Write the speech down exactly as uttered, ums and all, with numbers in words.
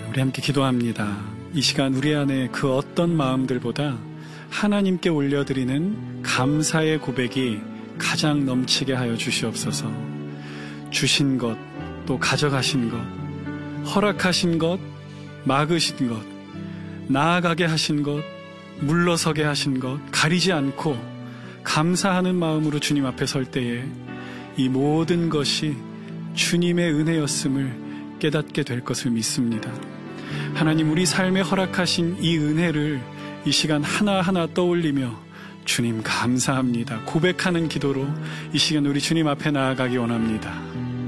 우리 함께 기도합니다. 이 시간 우리 안에 그 어떤 마음들보다 하나님께 올려드리는 감사의 고백이 가장 넘치게 하여 주시옵소서. 주신 것, 또 가져가신 것, 허락하신 것, 막으신 것, 나아가게 하신 것, 물러서게 하신 것, 가리지 않고 감사하는 마음으로 주님 앞에 설 때에 이 모든 것이 주님의 은혜였음을 깨닫게 될 것을 믿습니다. 하나님, 우리 삶에 허락하신 이 은혜를 이 시간 하나하나 떠올리며 주님 감사합니다 고백하는 기도로 이 시간 우리 주님 앞에 나아가기 원합니다.